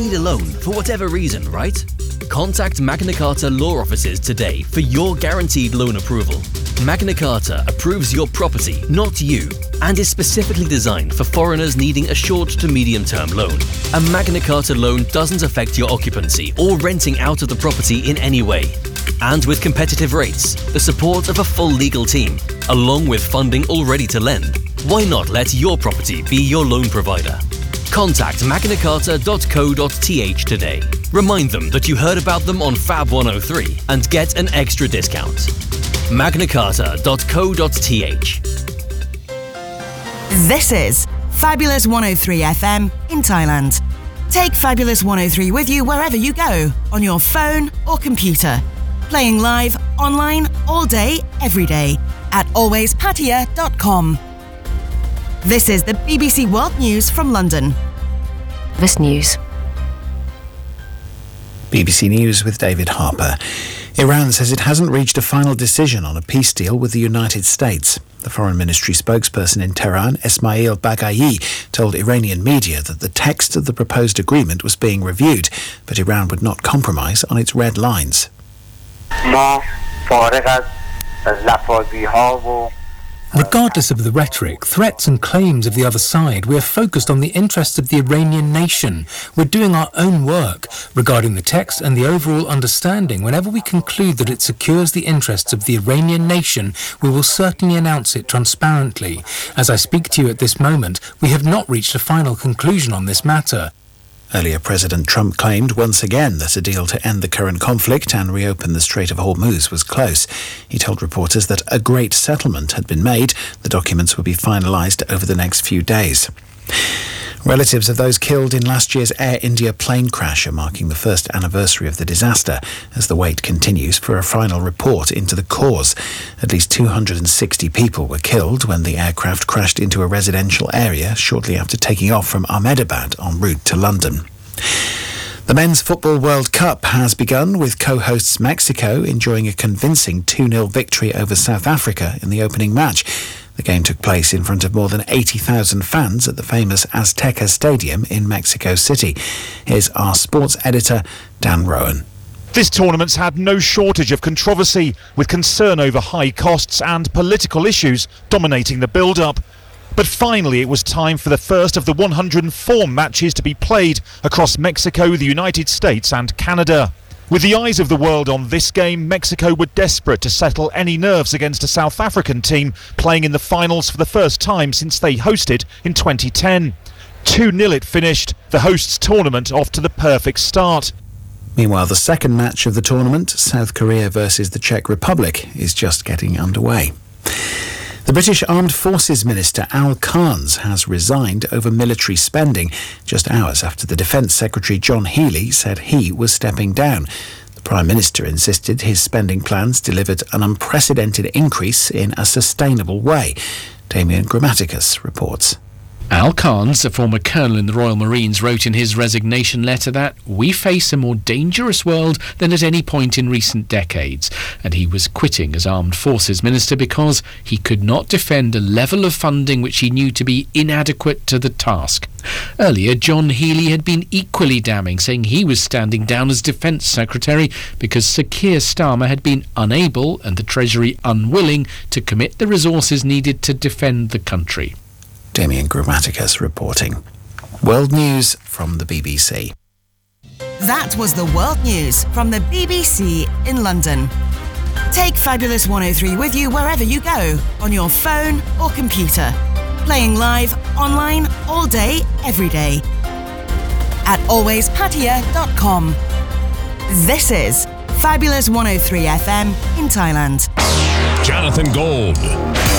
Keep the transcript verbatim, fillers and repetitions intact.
need a loan for whatever reason, right? Contact Magna Carta Law Offices today for your guaranteed loan approval. Magna Carta approves your property, not you, and is specifically designed for foreigners needing a short to medium-term loan. A Magna Carta loan doesn't affect your occupancy or renting out of the property in any way. And with competitive rates, the support of a full legal team, along with funding all ready to lend, why not let your property be your loan provider? Contact magna carta dot co dot t h today. Remind them that you heard about them on Fab one oh three and get an extra discount. magna carta dot co dot t h. This is Fabulous one oh three F M in Thailand. Take Fabulous one oh three with you wherever you go, on your phone or computer. Playing live, online, all day, every day at always pattaya dot com. This is the B B C World News from London. This news. B B C News with David Harper. Iran says it hasn't reached a final decision on a peace deal with the United States. The Foreign Ministry spokesperson in Tehran, Esmail Baghaei, told Iranian media that the text of the proposed agreement was being reviewed, but Iran would not compromise on its red lines. Regardless of the rhetoric, threats and claims of the other side, we are focused on the interests of the Iranian nation. We're doing our own work regarding the text and the overall understanding. Whenever we conclude that it secures the interests of the Iranian nation, we will certainly announce it transparently. As I speak to you at this moment, we have not reached a final conclusion on this matter. Earlier, President Trump claimed once again that a deal to end the current conflict and reopen the Strait of Hormuz was close. He told reporters that a great settlement had been made. The documents will be finalised over the next few days. Relatives of those killed in last year's Air India plane crash are marking the first anniversary of the disaster as the wait continues for a final report into the cause. At least two hundred sixty people were killed when the aircraft crashed into a residential area shortly after taking off from Ahmedabad en route to London. The Men's Football World Cup has begun, with co-hosts Mexico enjoying a convincing two nil victory over South Africa in the opening match. The game took place in front of more than eighty thousand fans at the famous Azteca Stadium in Mexico City. Here's our sports editor, Dan Rowan. This tournament's had no shortage of controversy, with concern over high costs and political issues dominating the build-up. But finally it was time for the first of the one hundred four matches to be played across Mexico, the United States and Canada. With the eyes of the world on this game, Mexico were desperate to settle any nerves against a South African team playing in the finals for the first time since they hosted in twenty ten. two nil it finished, the hosts' tournament off to the perfect start. Meanwhile, the second match of the tournament, South Korea versus the Czech Republic, is just getting underway. The British Armed Forces Minister Al Carnes has resigned over military spending just hours after the Defence Secretary John Healey said he was stepping down. The Prime Minister insisted his spending plans delivered an unprecedented increase in a sustainable way. Damien Grammaticus reports. Al Carnes, a former colonel in the Royal Marines, wrote in his resignation letter that we face a more dangerous world than at any point in recent decades, and he was quitting as Armed Forces Minister because he could not defend a level of funding which he knew to be inadequate to the task. Earlier, John Healey had been equally damning, saying he was standing down as Defence Secretary because Sir Keir Starmer had been unable and the Treasury unwilling to commit the resources needed to defend the country. Damien Grammaticus reporting. World News from the B B C. That was the World News from the B B C in London. Take Fabulous one oh three with you wherever you go, on your phone or computer. Playing live, online, all day, every day. At always pattaya dot com. This is Fabulous one oh three F M in Thailand. Jonathan Gold.